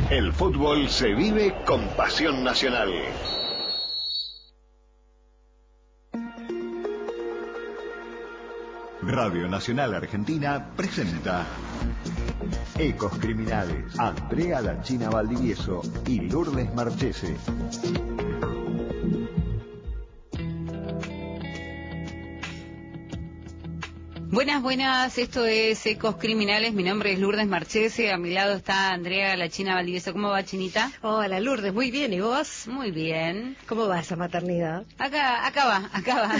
El fútbol se vive con pasión nacional. Radio Nacional Argentina presenta Ecos Criminales. Andrea La China Valdivieso y Lourdes Marchese. Buenas, esto es Ecos Criminales, mi nombre es Lourdes Marchese, a mi lado está Andrea La China Valdivieso. ¿Cómo va, Chinita? Hola, Lourdes, muy bien, ¿y vos? Muy bien. ¿Cómo va esa maternidad? Acá va.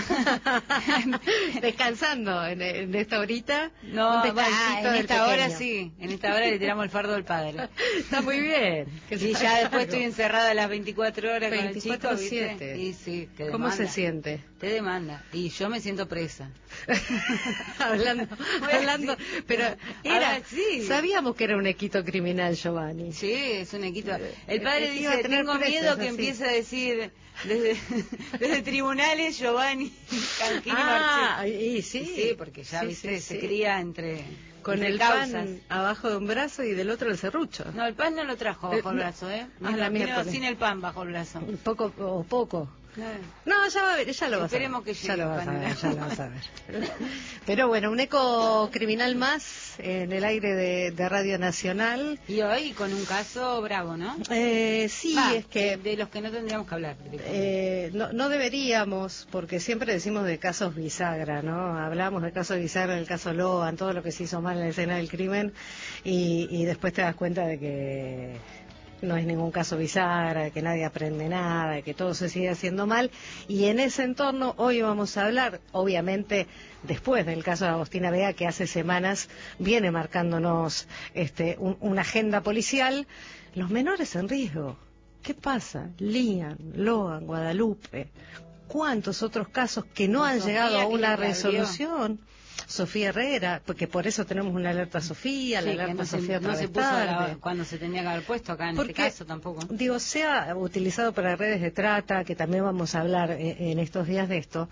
¿Descansando en esta horita? No, en esta hora sí, en esta hora le tiramos el fardo al padre. Está muy bien. Y ya después estoy encerrada las 24 horas con el chico, 24/7. Y sí, ¿Cómo se siente? Te demanda, y yo me siento presa. hablando, pero sí. Sabíamos que era un equito criminal, Giovanni. Sí, es un equito. El padre dice, tengo miedo que empiece a decir desde tribunales Giovanni Canchini Marchese. Sí, porque ya viste, se cría entre el causas. pan abajo de un brazo y del otro el serrucho. No, el pan no lo trajo bajo el brazo, vino sin el pan bajo el brazo. Poco. No, ya va a ver, ya lo vas a ver. Esperemos que llegue. Ya lo vas a ver. Pero bueno, un eco criminal más en el aire de Radio Nacional. Y hoy con un caso bravo, ¿no? Sí, es que... De los que no tendríamos que hablar. No deberíamos, porque siempre decimos de casos bisagra, ¿no? Hablamos de casos bisagra, el caso Loan, todo lo que se hizo mal en la escena del crimen, y después te das cuenta de que no es ningún caso bisagra, de que nadie aprende nada, de que todo se sigue haciendo mal. Y en ese entorno hoy vamos a hablar, obviamente, después del caso de Agostina Vega, que hace semanas viene marcándonos una agenda policial, los menores en riesgo. ¿Qué pasa? Lian, Loan, Guadalupe, ¿cuántos otros casos que no han llegado a una resolución? Sofía Herrera, porque por eso tenemos una alerta Sofía, la alerta Sofía no se puso cuando se tenía que haber puesto acá en este caso tampoco. Digo, se ha utilizado para redes de trata, que también vamos a hablar en estos días de esto.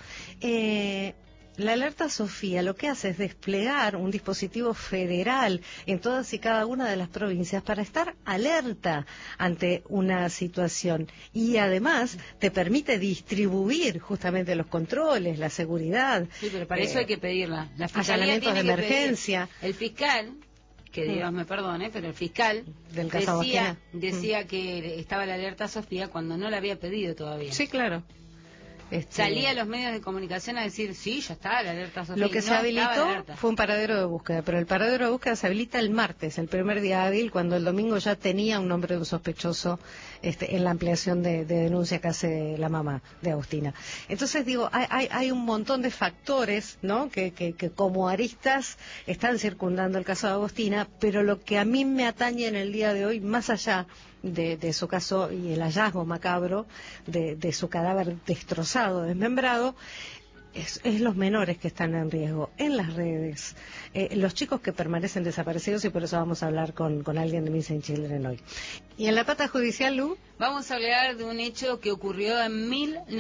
La alerta Sofía lo que hace es desplegar un dispositivo federal en todas y cada una de las provincias para estar alerta ante una situación, y además te permite distribuir justamente los controles, la seguridad. Sí, pero para eso hay que pedirla. La allanamientos de emergencia. El fiscal, que Dios me perdone, pero el fiscal del caso decía que estaba la alerta Sofía cuando no la había pedido todavía. Sí, claro. Salía a los medios de comunicación a decir, sí, ya está la alerta Sofía. Lo que se habilitó fue un paradero de búsqueda, pero el paradero de búsqueda se habilita el martes, el primer día hábil, cuando el domingo ya tenía un nombre de un sospechoso en la ampliación de denuncia que hace la mamá de Agostina. Entonces digo, hay un montón de factores, ¿no?, que como aristas están circundando el caso de Agostina, pero lo que a mí me atañe en el día de hoy, más allá de su caso y el hallazgo macabro de su cadáver destrozado, desmembrado, es los menores que están en riesgo en las redes, los chicos que permanecen desaparecidos, y por eso vamos a hablar con alguien de Missing Children hoy. Y en la pata judicial, Lu, vamos a hablar de un hecho que ocurrió en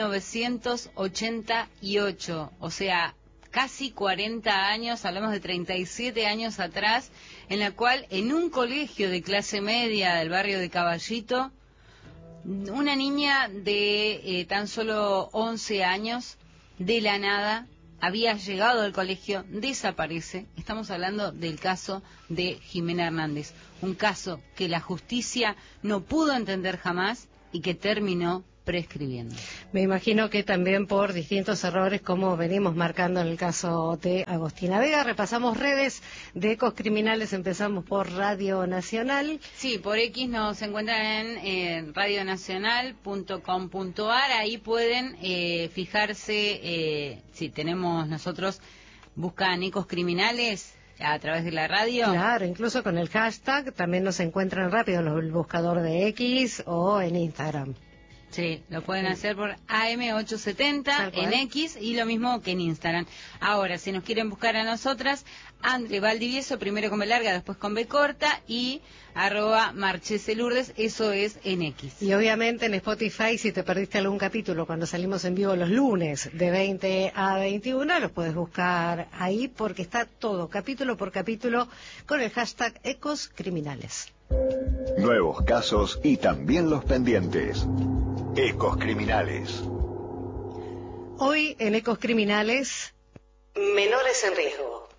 1988, o sea, casi 40 años, hablamos de 37 años atrás, en la cual en un colegio de clase media del barrio de Caballito, una niña de tan solo 11 años, de la nada, había llegado al colegio, desaparece. Estamos hablando del caso de Jimena Hernández, un caso que la justicia no pudo entender jamás y que terminó prescribiendo. Me imagino que también por distintos errores, como venimos marcando en el caso de Agostina Vega. Repasamos redes de Ecos Criminales, empezamos por Radio Nacional. Sí, por X nos encuentran en radionacional.com.ar, ahí pueden fijarse, si tenemos nosotros, buscan Ecos Criminales a través de la radio. Claro, incluso con el hashtag también nos encuentran rápido en el buscador de X o en Instagram. Sí, lo pueden hacer por AM870 en X y lo mismo que en Instagram. Ahora, si nos quieren buscar a nosotras, Andre Valdivieso, primero con B larga, después con B corta, y @marcheselurdes, eso es en X. Y obviamente en Spotify, si te perdiste algún capítulo cuando salimos en vivo los lunes de 20 a 21, los puedes buscar ahí porque está todo, capítulo por capítulo, con el hashtag Ecos Criminales. Nuevos casos y también los pendientes. Ecos Criminales. Hoy en Ecos Criminales, menores en riesgo.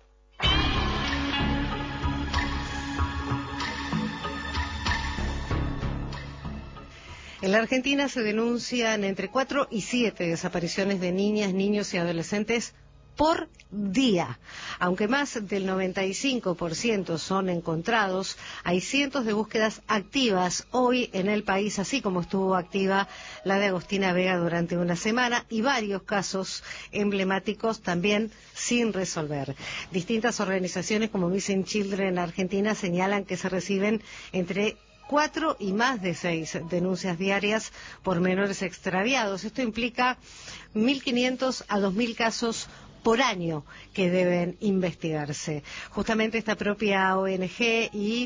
En la Argentina se denuncian entre 4 y 7 desapariciones de niñas, niños y adolescentes por día. Aunque más del 95% son encontrados, hay cientos de búsquedas activas hoy en el país, así como estuvo activa la de Agostina Vega durante una semana, y varios casos emblemáticos también sin resolver. Distintas organizaciones como Missing Children Argentina señalan que se reciben entre 4 y más de 6 denuncias diarias por menores extraviados. Esto implica 1.500 a 2.000 casos por año que deben investigarse. Justamente esta propia ONG y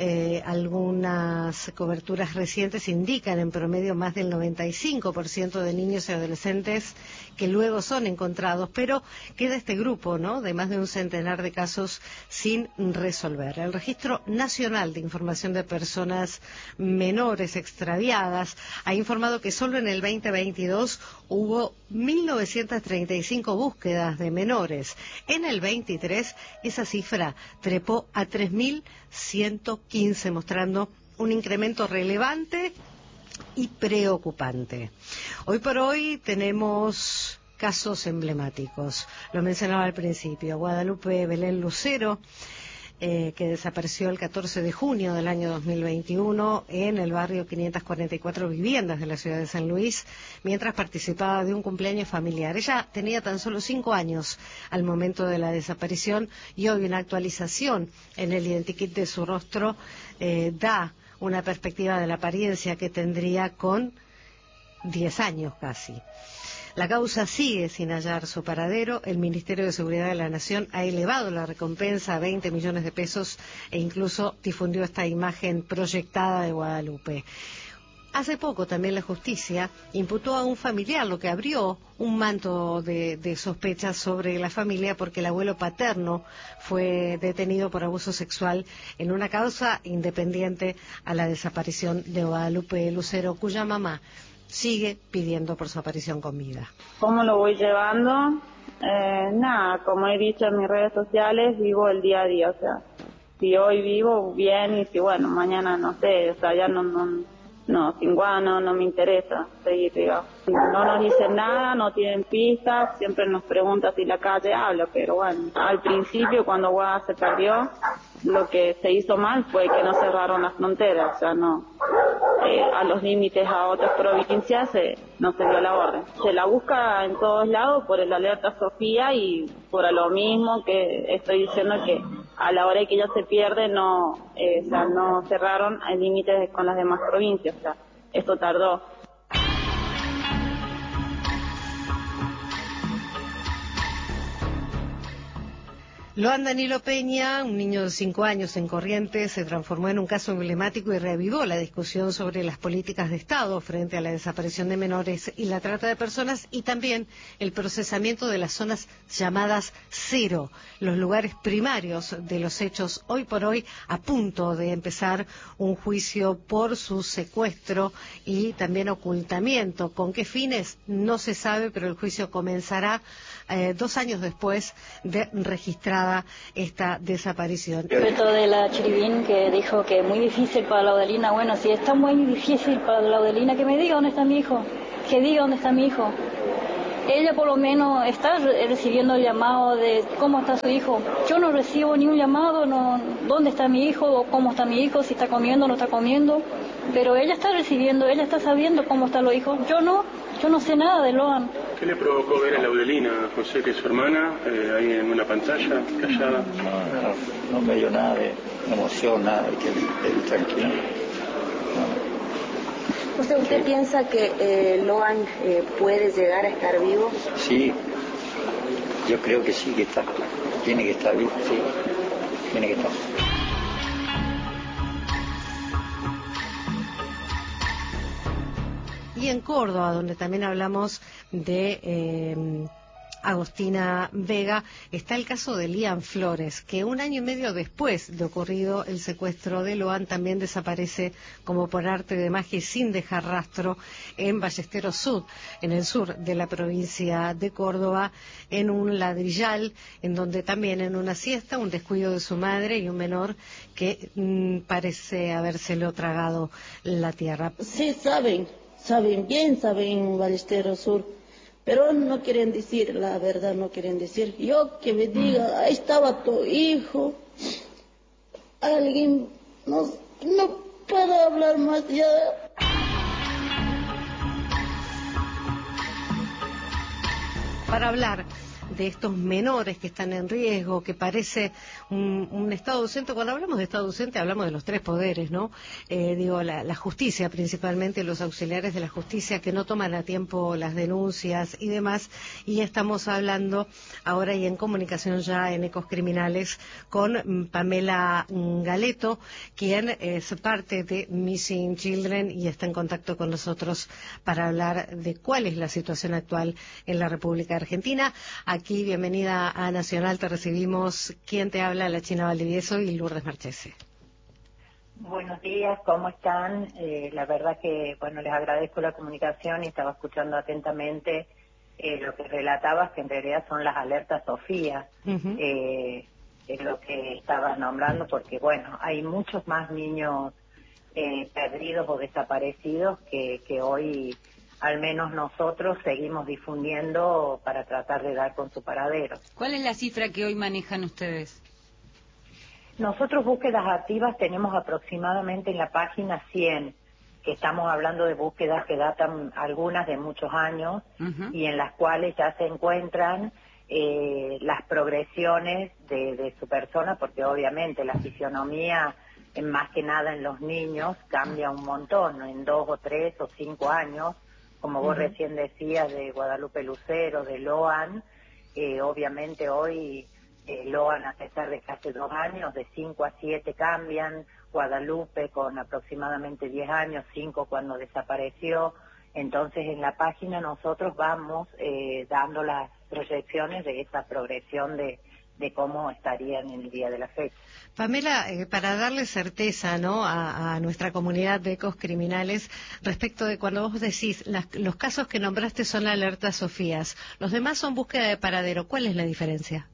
algunas coberturas recientes indican en promedio más del 95% de niños y adolescentes que luego son encontrados, pero queda este grupo, ¿no?, de más de un centenar de casos sin resolver. El Registro Nacional de Información de Personas Menores Extraviadas ha informado que solo en el 2022 hubo 1.935 búsquedas de menores. En el 23 esa cifra trepó a 3.115, mostrando un incremento relevante y preocupante. Hoy por hoy tenemos casos emblemáticos. Lo mencionaba al principio, Guadalupe Belén Lucero, que desapareció el 14 de junio del año 2021 en el barrio 544 Viviendas de la ciudad de San Luis, mientras participaba de un cumpleaños familiar. Ella tenía tan solo 5 años al momento de la desaparición, y hoy una actualización en el identikit de su rostro da una perspectiva de la apariencia que tendría con 10 años casi. La causa sigue sin hallar su paradero. El Ministerio de Seguridad de la Nación ha elevado la recompensa a 20 millones de pesos e incluso difundió esta imagen proyectada de Guadalupe. Hace poco también la justicia imputó a un familiar, lo que abrió un manto de sospechas sobre la familia, porque el abuelo paterno fue detenido por abuso sexual en una causa independiente a la desaparición de Guadalupe Lucero, cuya mamá sigue pidiendo por su aparición con vida. ¿Cómo lo voy llevando? Nada, como he dicho en mis redes sociales, vivo el día a día, o sea, si hoy vivo bien y si bueno, mañana no sé, o sea, ya no, sin guano, no me interesa seguir, digamos. No nos dicen nada, no tienen pistas, siempre nos preguntan si la calle habla, pero bueno, al principio cuando Guada se perdió, lo que se hizo mal fue que no cerraron las fronteras, o sea, no, a los límites a otras provincias no se dio la orden. Se la busca en todos lados por el alerta Sofía y por lo mismo que estoy diciendo que a la hora que ella se pierde no cerraron el límite con las demás provincias, o sea, esto tardó. Loan Danilo Peña, un niño de 5 años en Corrientes, se transformó en un caso emblemático y reavivó la discusión sobre las políticas de Estado frente a la desaparición de menores y la trata de personas, y también el procesamiento de las zonas llamadas cero, los lugares primarios de los hechos. Hoy por hoy a punto de empezar un juicio por su secuestro y también ocultamiento. ¿Con qué fines? No se sabe, pero el juicio comenzará 2 años después de registrada esta desaparición. Respecto de la Chiribín, que dijo que es muy difícil para Laudelina, bueno, si está muy difícil para Laudelina, que me diga dónde está mi hijo, que diga dónde está mi hijo. Ella por lo menos está recibiendo el llamado de cómo está su hijo. Yo no recibo ni un llamado, dónde está mi hijo, o cómo está mi hijo, si está comiendo o no está comiendo, pero ella está recibiendo, ella está sabiendo cómo están los hijos. Yo no sé nada de Loan. ¿Qué le provocó ver a Laudelina, José, que es su hermana, ahí en una pantalla, callada? No me dio nada de emoción, nada, que él tranquilo. ¿Usted piensa que Loan puede llegar a estar vivo? Sí, yo creo que sí, que está. Tiene que estar vivo, sí. Tiene que estar. Y en Córdoba, donde también hablamos de Agostina Vega, está el caso de Lian Flores, que 1 año y medio después de ocurrido el secuestro de Loan también desaparece como por arte de magia y sin dejar rastro en Ballesteros Sud, en el sur de la provincia de Córdoba, en un ladrillal, en donde también en una siesta, un descuido de su madre y un menor que parece habérselo tragado la tierra. Sí, saben Ballesteros Sur, pero no quieren decir la verdad, no quieren decir. Yo que me diga, ahí estaba tu hijo, alguien no puedo hablar más ya. Para hablar de estos menores que están en riesgo, que parece un Estado ausente. Cuando hablamos de Estado ausente hablamos de los 3 poderes, ¿no? La justicia principalmente, los auxiliares de la justicia que no toman a tiempo las denuncias y demás. Y estamos hablando ahora y en comunicación ya en Ecos Criminales con Pamela Galeto, quien es parte de Missing Children y está en contacto con nosotros para hablar de cuál es la situación actual en la República Argentina. Aquí, bienvenida a Nacional, te recibimos. ¿Quién te habla? La China Valdivieso y Lourdes Marchese. Buenos días, ¿cómo están? La verdad que, bueno, les agradezco la comunicación y estaba escuchando atentamente lo que relatabas, que en realidad son las alertas Sofía, es lo que estabas nombrando, porque, bueno, hay muchos más niños perdidos o desaparecidos que hoy al menos nosotros seguimos difundiendo para tratar de dar con su paradero. ¿Cuál es la cifra que hoy manejan ustedes? Nosotros búsquedas activas tenemos aproximadamente en la página 100, que estamos hablando de búsquedas que datan algunas de muchos años y en las cuales ya se encuentran las progresiones de su persona, porque obviamente la fisionomía, más que nada en los niños, cambia un montón, en 2 o 3 o 5 años, como vos recién decías, de Guadalupe Lucero, de Loan. Obviamente hoy Loan, a pesar de que hace 2 años, de 5 a 7 cambian, Guadalupe con aproximadamente 10 años, 5 cuando desapareció. Entonces en la página nosotros vamos dando las proyecciones de esa progresión de cómo estarían en el día de la fecha. Pamela, para darle certeza, ¿no?, a nuestra comunidad de Ecos Criminales, respecto de cuando vos decís, los casos que nombraste son alertas Sofías, los demás son búsqueda de paradero, ¿cuál es la diferencia?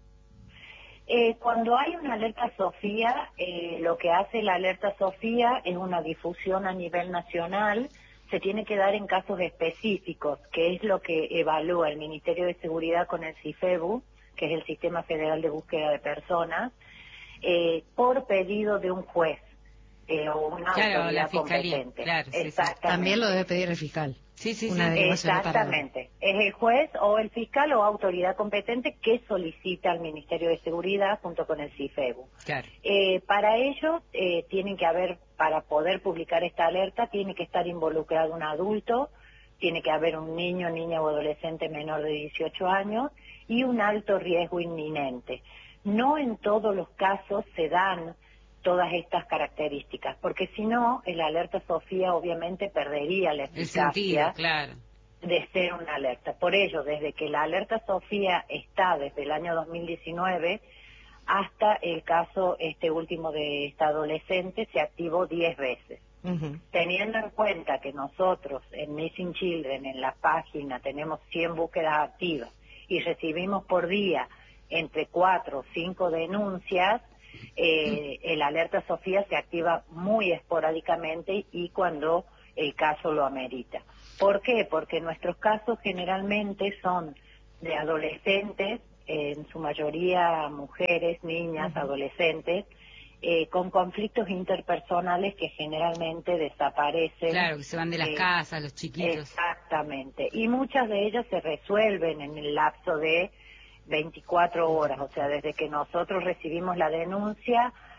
Cuando hay una alerta Sofía, lo que hace la alerta Sofía es una difusión a nivel nacional, se tiene que dar en casos específicos, que es lo que evalúa el Ministerio de Seguridad con el CIFEBU, que es el Sistema Federal de Búsqueda de Personas, por pedido de un juez o una autoridad competente. Claro, sí, también lo debe pedir el fiscal. Sí, exactamente. Es el juez o el fiscal o autoridad competente que solicita al Ministerio de Seguridad junto con el CIFEBU. Claro. Para ello, tienen que haber, para poder publicar esta alerta, tiene que estar involucrado un adulto, tiene que haber un niño, niña o adolescente menor de 18 años y un alto riesgo inminente. No en todos los casos se dan todas estas características, porque si no, el alerta Sofía obviamente perdería la eficacia de ser una alerta. Por ello, desde que la alerta Sofía está desde el año 2019 hasta el caso este último de esta adolescente, se activó 10 veces. Teniendo en cuenta que nosotros en Missing Children, en la página, tenemos 100 búsquedas activas y recibimos por día entre 4 o 5 denuncias, el alerta Sofía se activa muy esporádicamente y cuando el caso lo amerita. ¿Por qué? Porque nuestros casos generalmente son de adolescentes, en su mayoría mujeres, niñas, adolescentes, con conflictos interpersonales que generalmente desaparecen. Claro, que se van de las casas, los chiquitos. Exactamente. Y muchas de ellas se resuelven en el lapso de 24 horas, o sea, desde que nosotros recibimos la denuncia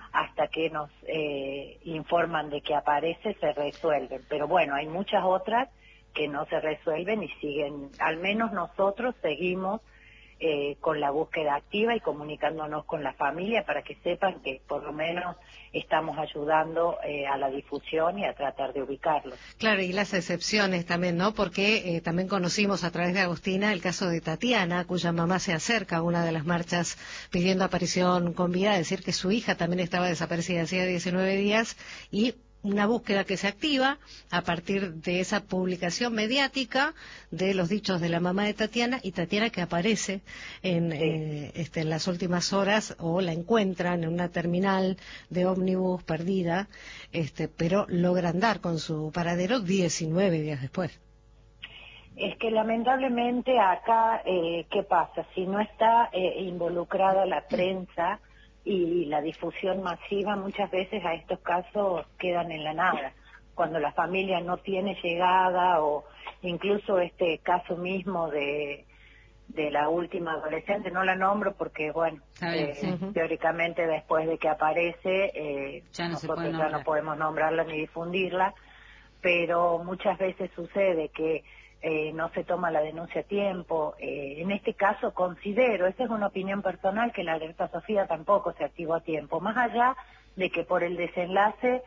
hasta que nos informan de que aparece, se resuelven. Pero bueno, hay muchas otras que no se resuelven y siguen, al menos nosotros seguimos con la búsqueda activa y comunicándonos con la familia para que sepan que por lo menos estamos ayudando a la difusión y a tratar de ubicarlos. Claro, y las excepciones también, ¿no? Porque también conocimos a través de Agustina el caso de Tatiana, cuya mamá se acerca a una de las marchas pidiendo aparición con vida, decir que su hija también estaba desaparecida hacía 19 días y una búsqueda que se activa a partir de esa publicación mediática de los dichos de la mamá de Tatiana, y Tatiana que aparece en las últimas horas, o la encuentran en una terminal de ómnibus perdida, pero logran dar con su paradero 19 días después. Es que lamentablemente acá, ¿qué pasa? Si no está involucrada la prensa y la difusión masiva, muchas veces a estos casos quedan en la nada. Cuando la familia no tiene llegada, o incluso este caso mismo de la última adolescente, no la nombro porque, bueno, teóricamente después de que aparece, nosotros ya no podemos nombrarla ni difundirla, pero muchas veces sucede que no se toma la denuncia a tiempo. En este caso considero, esa es una opinión personal, que la alerta Sofía tampoco se activó a tiempo, más allá de que por el desenlace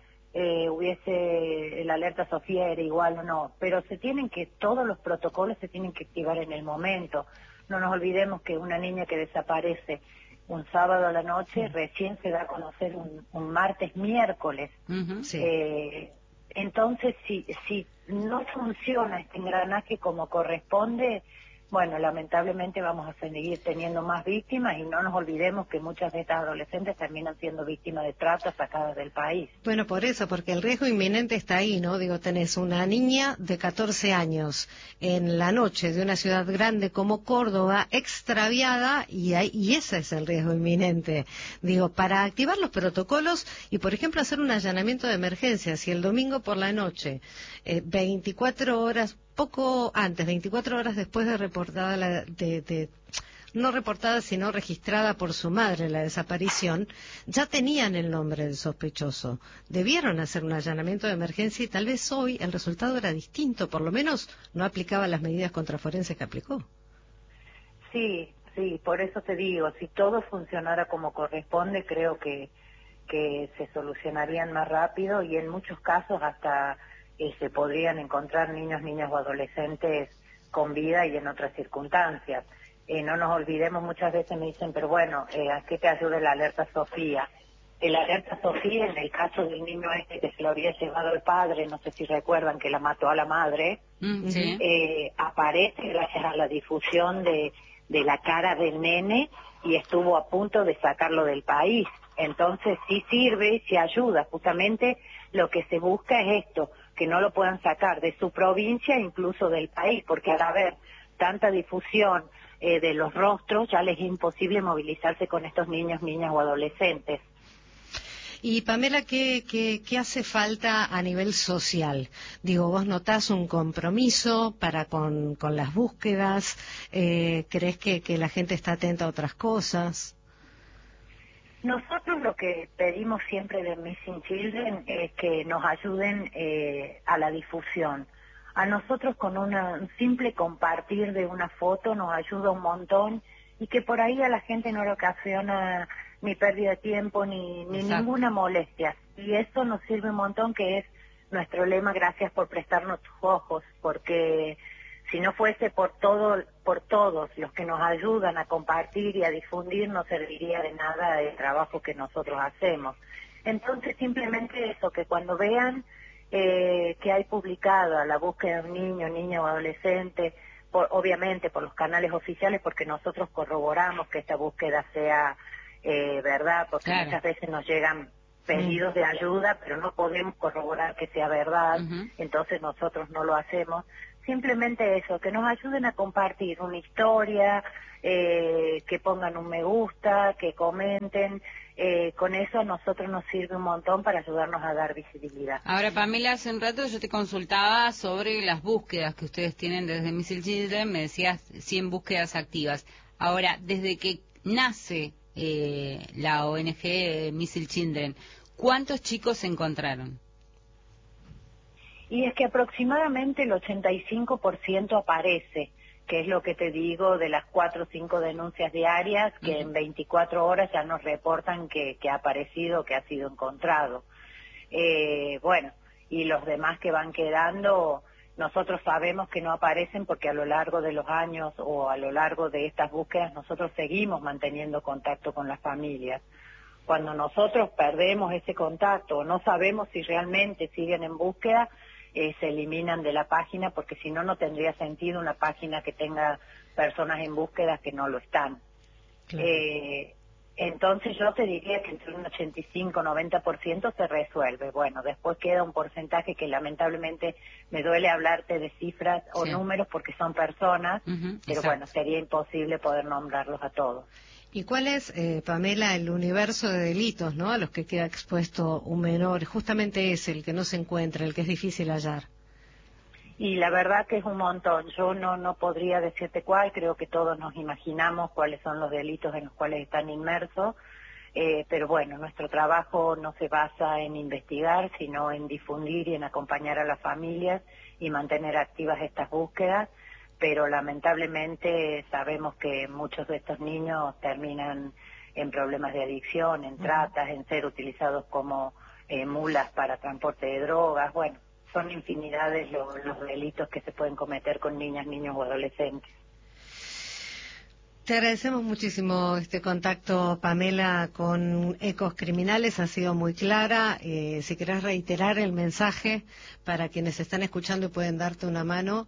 la alerta Sofía era igual o no, pero todos los protocolos se tienen que activar en el momento. No nos olvidemos que una niña que desaparece un sábado a la noche recién se da a conocer un martes, miércoles. Entonces, si no funciona este engranaje como corresponde, bueno, lamentablemente vamos a seguir teniendo más víctimas, y no nos olvidemos que muchas de estas adolescentes terminan siendo víctimas de trata sacadas del país. Bueno, por eso, porque el riesgo inminente está ahí, ¿no? Digo, tenés una niña de 14 años en la noche de una ciudad grande como Córdoba, extraviada, y ese es el riesgo inminente. Digo, para activar los protocolos y, por ejemplo, hacer un allanamiento de emergencia, si el domingo por la noche, 24 horas, poco antes, 24 horas después de reportada, no reportada, sino registrada por su madre la desaparición, ya tenían el nombre del sospechoso. Debieron hacer un allanamiento de emergencia y tal vez hoy el resultado era distinto, por lo menos no aplicaba las medidas contraforenses que aplicó. Sí, por eso te digo, si todo funcionara como corresponde, creo que se solucionarían más rápido, y en muchos casos hasta se podrían encontrar niñas o adolescentes con vida y en otras circunstancias. No nos olvidemos, muchas veces me dicen, pero bueno, ¿a qué te ayuda la alerta Sofía? El alerta Sofía, en el caso del niño que se lo había llevado el padre, no sé si recuerdan que la mató a la madre, aparece gracias a la difusión de la cara del nene, y estuvo a punto de sacarlo del país. Entonces sí sirve, sí ayuda. Justamente lo que se busca es esto, que no lo puedan sacar de su provincia, incluso del país, porque al haber tanta difusión de los rostros, ya les es imposible movilizarse con estos niños, niñas o adolescentes. Y Pamela, ¿qué hace falta a nivel social? Digo, ¿vos notás un compromiso con las búsquedas? ¿Crees que la gente está atenta a otras cosas? Nosotros lo que pedimos siempre de Missing Children es que nos ayuden a la difusión. A nosotros con un simple compartir de una foto nos ayuda un montón, y que por ahí a la gente no le ocasiona ni pérdida de tiempo ni ninguna molestia. Y eso nos sirve un montón, que es nuestro lema, gracias por prestarnos tus ojos, porque si no fuese por todos los que nos ayudan a compartir y a difundir, no serviría de nada el trabajo que nosotros hacemos. Entonces simplemente eso, que cuando vean que hay publicada la búsqueda de un niño, niña o adolescente, obviamente por los canales oficiales, porque nosotros corroboramos que esta búsqueda sea verdad, porque muchas veces nos llegan pedidos de ayuda, pero no podemos corroborar que sea verdad, entonces nosotros no lo hacemos. Simplemente eso, que nos ayuden a compartir una historia, que pongan un me gusta, que comenten. Con eso a nosotros nos sirve un montón para ayudarnos a dar visibilidad. Ahora, Pamela, hace un rato yo te consultaba sobre las búsquedas que ustedes tienen desde Missing Children, me decías 100 búsquedas activas. Ahora, desde que nace la ONG Missing Children. ¿Cuántos chicos se encontraron? Y es que aproximadamente el 85% aparece, que es lo que te digo de las 4 o 5 denuncias diarias, que en 24 horas ya nos reportan que ha aparecido, que ha sido encontrado. Bueno, y los demás que van quedando, nosotros sabemos que no aparecen porque a lo largo de los años o a lo largo de estas búsquedas nosotros seguimos manteniendo contacto con las familias. Cuando nosotros perdemos ese contacto o no sabemos si realmente siguen en búsqueda, se eliminan de la página, porque si no, no tendría sentido una página que tenga personas en búsqueda que no lo están. Claro. Entonces yo te diría que entre un 85-90% se resuelve. Bueno, después queda un porcentaje que lamentablemente me duele hablarte de cifras o números porque son personas, pero exacto. Bueno, sería imposible poder nombrarlos a todos. ¿Y cuál es, Pamela, el universo de delitos, ¿no?, a los que queda expuesto un menor? Justamente es el que no se encuentra, el que es difícil hallar. Y la verdad que es un montón. Yo no podría decirte cuál, creo que todos nos imaginamos cuáles son los delitos en los cuales están inmersos, pero bueno, nuestro trabajo no se basa en investigar, sino en difundir y en acompañar a las familias y mantener activas estas búsquedas. Pero lamentablemente sabemos que muchos de estos niños terminan en problemas de adicción, en tratas, en ser utilizados como mulas para transporte de drogas. Bueno, son infinidades los delitos que se pueden cometer con niñas, niños o adolescentes. Te agradecemos muchísimo este contacto, Pamela, con Ecos Criminales. Ha sido muy clara. Si querés reiterar el mensaje para quienes están escuchando y pueden darte una mano,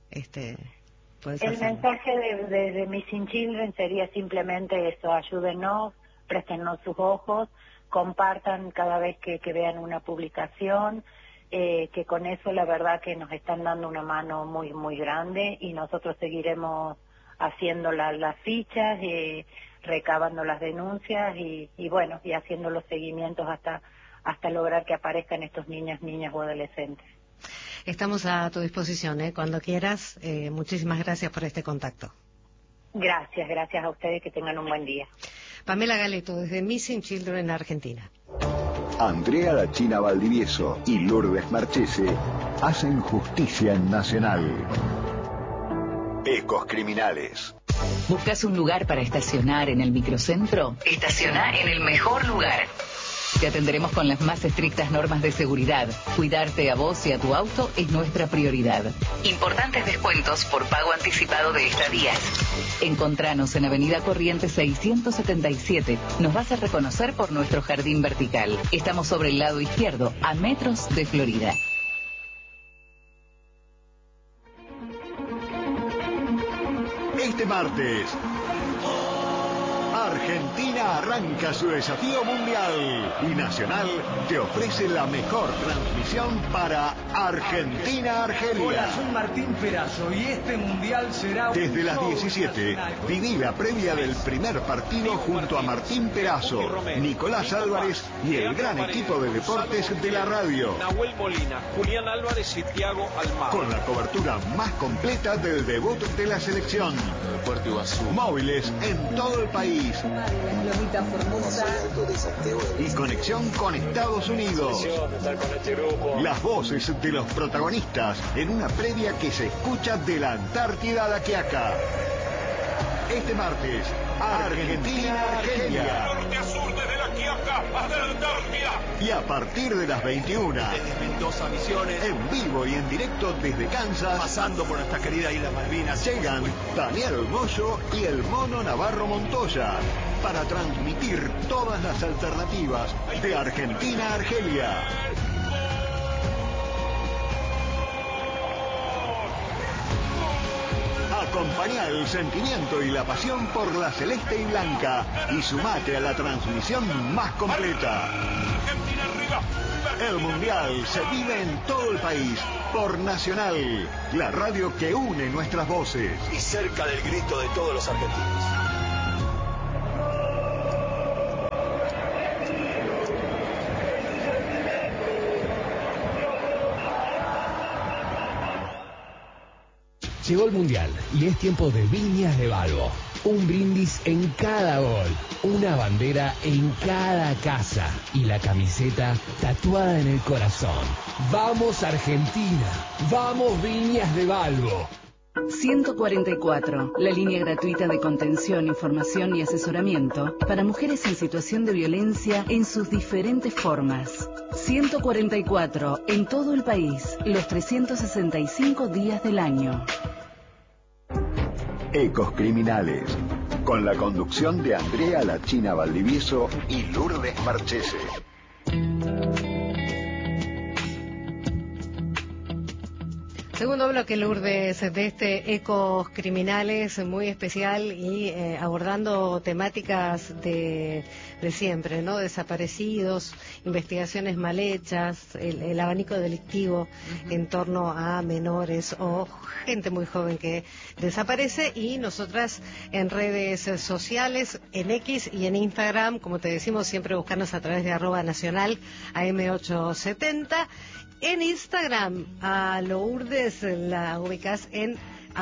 el mensaje de Missing Children sería simplemente eso: ayúdenos, préstennos sus ojos, compartan cada vez que vean una publicación, que con eso la verdad que nos están dando una mano muy muy grande, y nosotros seguiremos haciendo las fichas, recabando las denuncias y bueno, y haciendo los seguimientos hasta lograr que aparezcan estos niñas o adolescentes. Estamos a tu disposición, cuando quieras. Muchísimas gracias por este contacto. Gracias a ustedes, que tengan un buen día. Pamela Galeto, desde Missing Children, Argentina. Andrea La China Valdivieso y Lourdes Marchese hacen justicia en Nacional. Ecos Criminales. ¿Buscas un lugar para estacionar en el microcentro? Estaciona en el mejor lugar. Te atenderemos con las más estrictas normas de seguridad. Cuidarte a vos y a tu auto es nuestra prioridad. Importantes descuentos por pago anticipado de estadías. Encontranos en Avenida Corrientes 677. Nos vas a reconocer por nuestro jardín vertical. Estamos sobre el lado izquierdo, a metros de Florida. Este martes, Argentina arranca su desafío mundial y Nacional te ofrece la mejor transmisión para Argentina-Argelia. Hola, soy Martín Perazo y este mundial será desde las 17. Viví la previa del primer partido junto a Martín Perazo, Nicolás Álvarez y el gran equipo de deportes de la radio. Nahuel Molina, Julián Álvarez y Thiago Almagro. Con la cobertura más completa del debut de la selección. Móviles en todo el país. Y conexión con Estados Unidos. Las voces de los protagonistas en una previa que se escucha de la Antártida a la Quiaca. Este martes, Argentina-Argelia. Norte a sur, desde la Quiaca hasta la Antártida. Y a partir de las 21, desde Mendoza, Misiones, en vivo y en directo desde Kansas, pasando por nuestra querida isla Malvinas, llegan Daniel Moyo y el Mono Navarro Montoya para transmitir todas las alternativas de Argentina-Argelia. Acompañá el sentimiento y la pasión por la celeste y blanca y sumate a la transmisión más completa. El Mundial se vive en todo el país por Nacional, la radio que une nuestras voces. Y cerca del grito de todos los argentinos. Llegó el Mundial y es tiempo de Viñas de Balbo. Un brindis en cada gol, una bandera en cada casa y la camiseta tatuada en el corazón. ¡Vamos Argentina! ¡Vamos Viñas de Balbo! 144, la línea gratuita de contención, información y asesoramiento para mujeres en situación de violencia en sus diferentes formas. 144, en todo el país, los 365 días del año. Ecos Criminales, con la conducción de Andrea La China Valdivieso y Lourdes Marchese. Segundo bloque, Lourdes, de este Ecos Criminales muy especial y abordando temáticas de siempre, ¿no? Desaparecidos, investigaciones mal hechas, el abanico delictivo en torno a menores o gente muy joven que desaparece, y nosotras en redes sociales, en X y en Instagram, como te decimos, siempre buscarnos a través de @nacional AM870. En Instagram, a Lourdes la ubicás en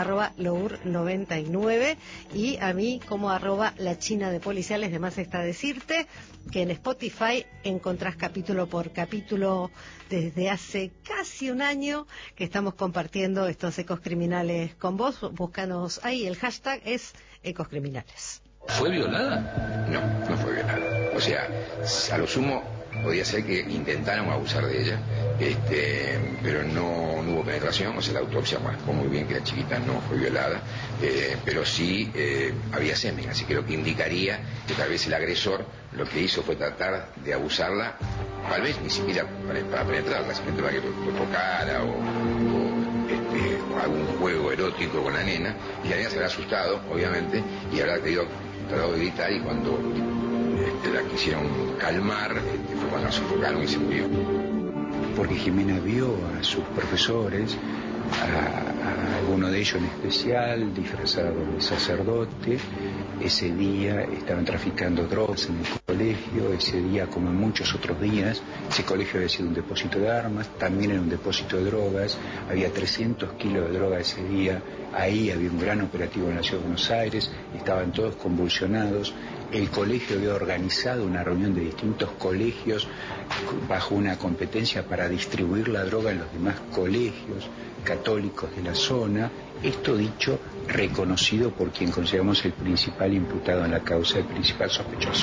@lour99 y a mí como @la China de Policiales. De más está decirte que en Spotify encontrás capítulo por capítulo desde hace casi un año que estamos compartiendo estos Ecos Criminales con vos. Búscanos ahí, el hashtag es Ecos Criminales. ¿Fue violada? No, no fue violada. O sea, a lo sumo podía ser que intentaron abusar de ella, pero no hubo penetración. O sea, la autopsia marcó muy bien que la chiquita no fue violada, pero sí había semen, así que lo que indicaría que tal vez el agresor lo que hizo fue tratar de abusarla, tal vez ni siquiera para penetrarla, simplemente para que lo tocara o algún juego erótico con la nena, y la nena se habrá asustado, obviamente, y habrá tratado de gritar, y cuando la quisieron calmar, fue cuando la sofocaron y se murió. Porque Jimena vio a sus profesores, a alguno de ellos en especial, disfrazado de sacerdote. Ese día estaban traficando drogas en el colegio. Ese día, como en muchos otros días, ese colegio había sido un depósito de armas, también era un depósito de drogas. Había 300 kilos de droga ese día. Ahí había un gran operativo en la ciudad de Buenos Aires. Estaban todos convulsionados. El colegio había organizado una reunión de distintos colegios bajo una competencia para distribuir la droga en los demás colegios católicos de la zona. Esto dicho, reconocido por quien consideramos el principal imputado en la causa, el principal sospechoso.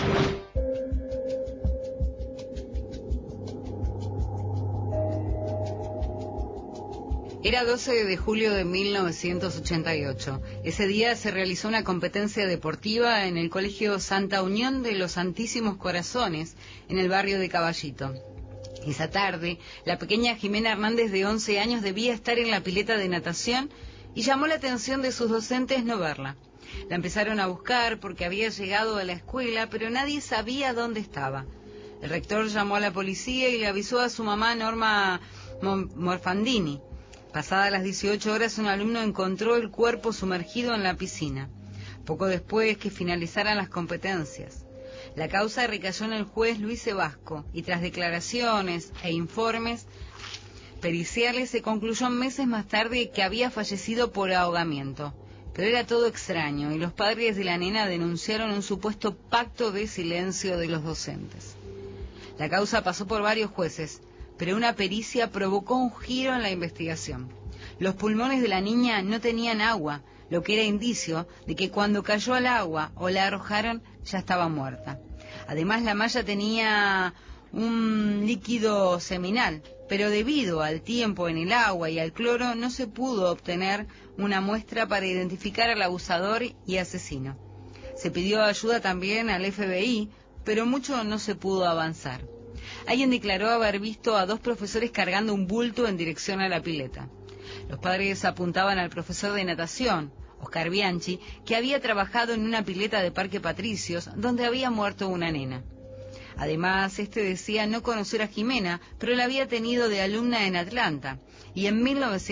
Era 12 de julio de 1988. Ese día se realizó una competencia deportiva en el Colegio Santa Unión de los Santísimos Corazones, en el barrio de Caballito. Esa tarde, la pequeña Jimena Hernández, de 11 años, debía estar en la pileta de natación y llamó la atención de sus docentes no verla. La empezaron a buscar porque había llegado a la escuela, pero nadie sabía dónde estaba. El rector llamó a la policía y le avisó a su mamá, Norma Morfandini. Pasadas las 18 horas, un alumno encontró el cuerpo sumergido en la piscina, poco después que finalizaran las competencias. La causa recayó en el juez Luis Sebasco y tras declaraciones e informes periciales se concluyó meses más tarde que había fallecido por ahogamiento. Pero era todo extraño y los padres de la nena denunciaron un supuesto pacto de silencio de los docentes. La causa pasó por varios jueces, pero una pericia provocó un giro en la investigación. Los pulmones de la niña no tenían agua, lo que era indicio de que cuando cayó al agua o la arrojaron ya estaba muerta. Además, la malla tenía un líquido seminal, pero debido al tiempo en el agua y al cloro no se pudo obtener una muestra para identificar al abusador y asesino. Se pidió ayuda también al FBI, pero mucho no se pudo avanzar. Alguien declaró haber visto a dos profesores cargando un bulto en dirección a la pileta. Los padres apuntaban al profesor de natación, Oscar Bianchi, que había trabajado en una pileta de Parque Patricios, donde había muerto una nena. Además, decía no conocer a Jimena, pero la había tenido de alumna en Atlanta. Y en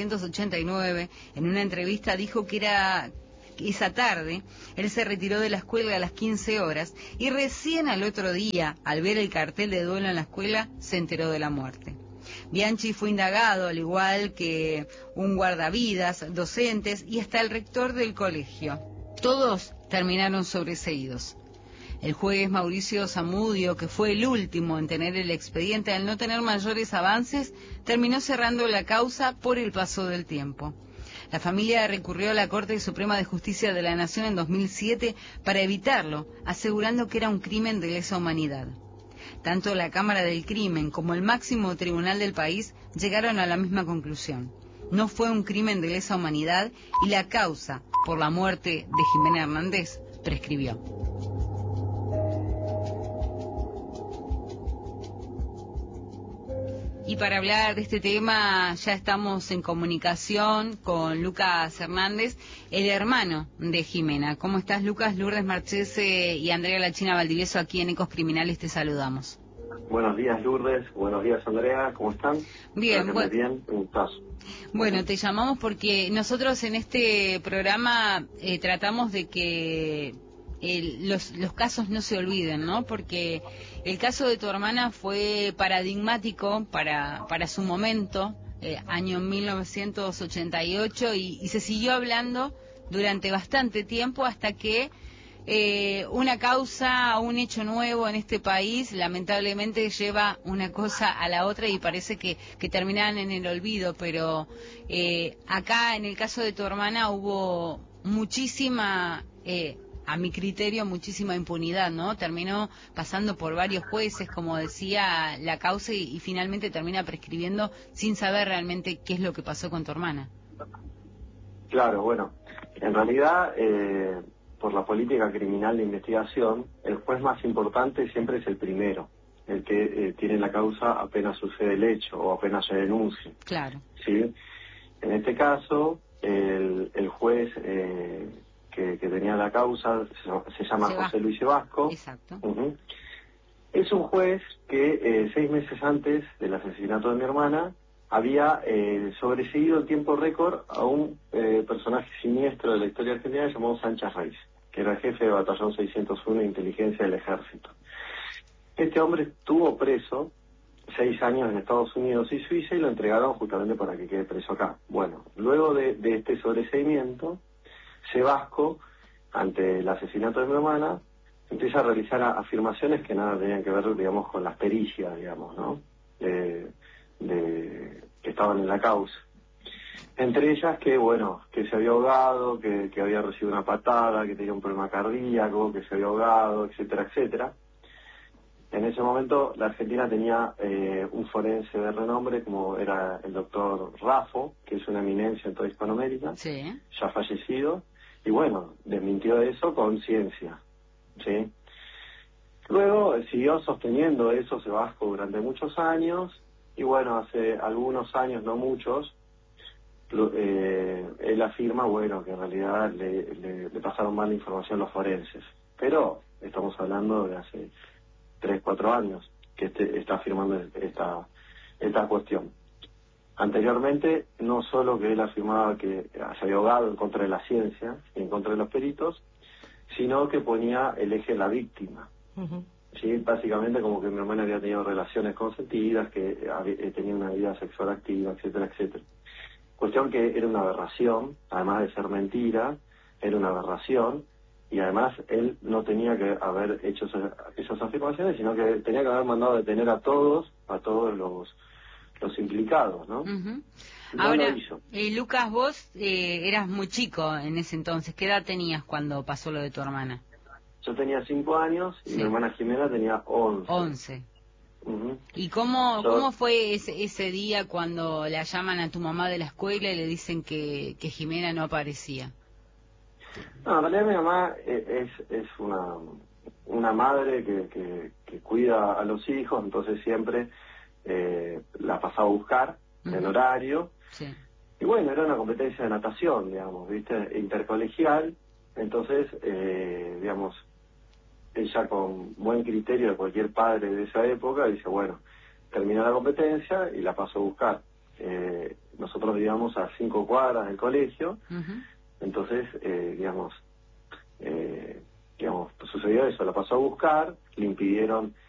1989, en una entrevista, dijo que esa tarde él se retiró de la escuela a las 15 horas y recién al otro día, al ver el cartel de duelo en la escuela, se enteró de la muerte. Bianchi fue indagado, al igual que un guardavidas, docentes y hasta el rector del colegio. Todos terminaron sobreseídos. El juez Mauricio Zamudio, que fue el último en tener el expediente al no tener mayores avances, terminó cerrando la causa por el paso del tiempo. La familia recurrió a la Corte Suprema de Justicia de la Nación en 2007 para evitarlo, asegurando que era un crimen de lesa humanidad. Tanto la Cámara del Crimen como el máximo tribunal del país llegaron a la misma conclusión. No fue un crimen de lesa humanidad y la causa por la muerte de Jimena Hernández prescribió. Y para hablar de este tema ya estamos en comunicación con Lucas Hernández, el hermano de Jimena. ¿Cómo estás, Lucas? Lourdes Marchese y Andrea La China Valdivieso aquí en Ecos Criminales te saludamos. Buenos días, Lourdes. Buenos días, Andrea. ¿Cómo están? Bien, bueno. Bien, un gustazo. Bueno, te llamamos porque nosotros en este programa tratamos de que los casos no se olviden, ¿no? Porque el caso de tu hermana fue paradigmático para su momento, año 1988, y se siguió hablando durante bastante tiempo hasta que una causa, un hecho nuevo en este país, lamentablemente lleva una cosa a la otra y parece que terminan en el olvido, pero acá en el caso de tu hermana hubo muchísima... a mi criterio, muchísima impunidad, ¿no? Terminó pasando por varios jueces, como decía, la causa y finalmente termina prescribiendo sin saber realmente qué es lo que pasó con tu hermana. Claro, bueno, en realidad, por la política criminal de investigación, el juez más importante siempre es el primero, el que tiene la causa apenas sucede el hecho o apenas se denuncia. Claro. ¿Sí? En este caso, el juez... que tenía la causa, se llama José Luis Sebasco. Exacto. Es un juez que 6 meses antes del asesinato de mi hermana había sobreseído en tiempo récord a un personaje siniestro de la historia argentina llamado Sánchez Reis, que era jefe de batallón 601 de inteligencia del ejército. Este hombre estuvo preso 6 años en Estados Unidos y Suiza y lo entregaron justamente para que quede preso acá. Bueno, luego de este sobreseimiento, Sebasco, ante el asesinato de mi hermana, empieza a realizar afirmaciones que nada tenían que ver, digamos, con las pericias, digamos, ¿no? Que estaban en la causa. Entre ellas que, bueno, que se había ahogado, que había recibido una patada, que tenía un problema cardíaco, que se había ahogado, etcétera, etcétera. En ese momento la Argentina tenía un forense de renombre como era el doctor Raffo, que es una eminencia en toda Hispanoamérica, sí, ya fallecido, y bueno, desmintió eso con ciencia, ¿sí? Luego siguió sosteniendo eso Sebasco durante muchos años, y bueno, hace algunos años, no muchos, él afirma, bueno, que en realidad le pasaron mal la información los forenses, pero estamos hablando de hace 3, 4 años que está afirmando esta cuestión. Anteriormente, no solo que él afirmaba que se había ahogado en contra de la ciencia y en contra de los peritos, sino que ponía el eje en la víctima. ¿Sí? Básicamente como que mi hermana había tenido relaciones consentidas, que tenía una vida sexual activa, etcétera, etcétera. Cuestión que era una aberración, además de ser mentira, era una aberración, y además él no tenía que haber hecho esas afirmaciones, sino que tenía que haber mandado a detener a todos los implicados, ¿no? No Ahora, lo hizo. Lucas, vos eras muy chico en ese entonces. ¿Qué edad tenías cuando pasó lo de tu hermana? Yo tenía 5 años y mi hermana Jimena tenía 11. 11. ¿Y cómo fue ese día cuando la llaman a tu mamá de la escuela y le dicen que Jimena no aparecía? No, en realidad mi mamá es una madre que cuida a los hijos, entonces siempre la pasaba a buscar en horario. Sí. Y bueno, era una competencia de natación, digamos, ¿viste? Intercolegial. Entonces, digamos, ella con buen criterio de cualquier padre de esa época dice, bueno, termina la competencia y la paso a buscar. Nosotros vivíamos a 5 cuadras del colegio, entonces, digamos, sucedió eso, la pasó a buscar, le impidieron